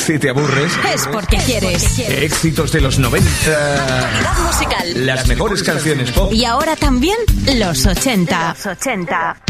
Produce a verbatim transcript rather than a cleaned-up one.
Si te aburres, es porque quieres. Éxitos de los noventa. Calidad musical. Las mejores canciones pop. Y ahora también los ochenta. Los ochenta.